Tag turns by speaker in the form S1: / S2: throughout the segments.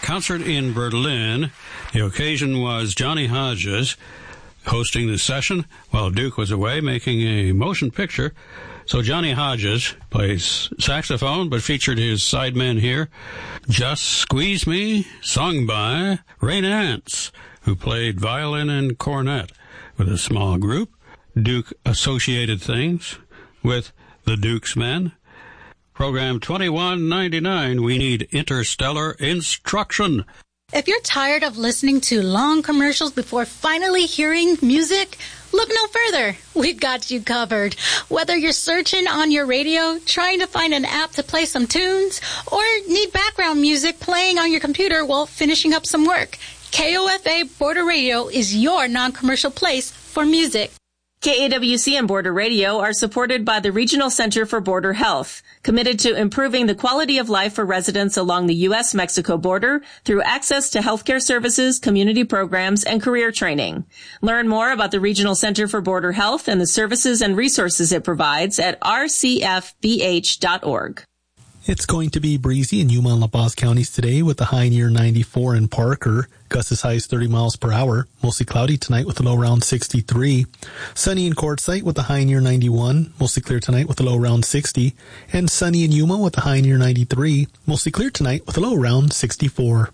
S1: concert in Berlin. The occasion was Johnny Hodges hosting the session while Duke was away making a motion picture. So Johnny Hodges plays saxophone, but featured his sideman here, Just Squeeze Me, sung by Ray Nance, who played violin and cornet with a small group. Duke associated things with the Duke's Men. Program 2199, we need interstellar instruction.
S2: If you're tired of listening to long commercials before finally hearing music, look no further. We've got you covered. Whether you're searching on your radio, trying to find an app to play some tunes, or need background music playing on your computer while finishing up some work, KOFA Border Radio is your non-commercial place for music.
S3: KAWC and Border Radio are supported by the Regional Center for Border Health, committed to improving the quality of life for residents along the U.S.-Mexico border through access to healthcare services, community programs, and career training. Learn more about the Regional Center for Border Health and the services and resources it provides at rcfbh.org.
S4: It's going to be breezy in Yuma and La Paz counties today with a high near 94 in Parker. Gusts as high as 30 miles per hour. Mostly cloudy tonight with a low around 63. Sunny in Quartzsite with a high near 91. Mostly clear tonight with a low around 60. And sunny in Yuma with a high near 93. Mostly clear tonight with a low around 64.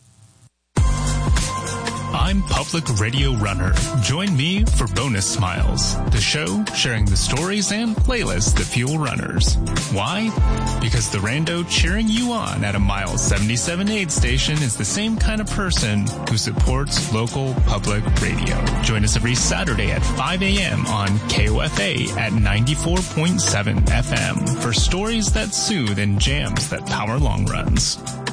S5: I'm Public Radio Runner. Join me for Bonus Smiles, the show sharing the stories and playlists that fuel runners. Why? Because the rando cheering you on at a Mile 77 aid station is the same kind of person who supports local public radio. Join us every Saturday at 5 a.m. on KOFA at 94.7 FM for stories that soothe and jams that power long runs.